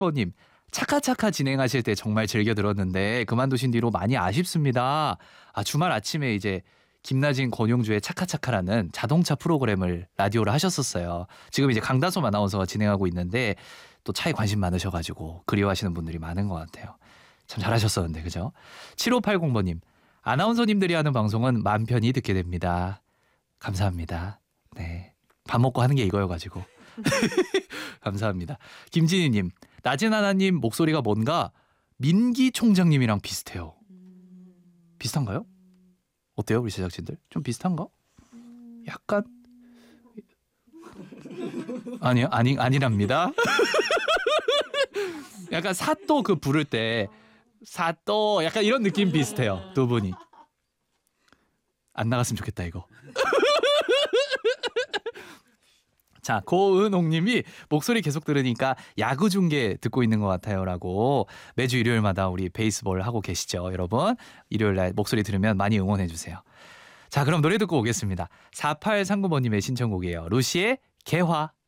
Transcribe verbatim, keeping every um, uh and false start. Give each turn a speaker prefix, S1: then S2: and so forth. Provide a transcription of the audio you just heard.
S1: 님 차카차카 진행하실 때 정말 즐겨 들었는데 그만두신 뒤로 많이 아쉽습니다. 아, 주말 아침에 이제 김나진 권용주의 차카차카라는 자동차 프로그램을 라디오를 하셨었어요. 지금 이제 강다솜 아나운서가 진행하고 있는데 또 차에 관심 많으셔가지고 그리워하시는 분들이 많은 것 같아요. 참 잘하셨었는데 그죠? 칠오팔공 번님 아나운서님들이 하는 방송은 맘 편히 듣게 됩니다. 감사합니다. 네, 밥 먹고 하는 게 이거여가지고 감사합니다. 김진희님 낮은 하나님 목소리가 뭔가 민기 총장님이랑 비슷해요. 비슷한가요? 어때요 우리 제작진들? 좀 비슷한가? 약간 아니요 아니 아니랍니다. 약간 사또 그 부를 때 사또 약간 이런 느낌 비슷해요 두 분이. 안 나갔으면 좋겠다 이거. 자, 고은옥님이 목소리 계속 들으니까 야구 중계 듣고 있는 것 같아요라고. 매주 일요일마다 우리 베이스볼 하고 계시죠 여러분. 일요일날 목소리 들으면 많이 응원해 주세요. 자, 그럼 노래 듣고 오겠습니다. 사팔삼구 번님의 신청곡이에요. 루시의 개화.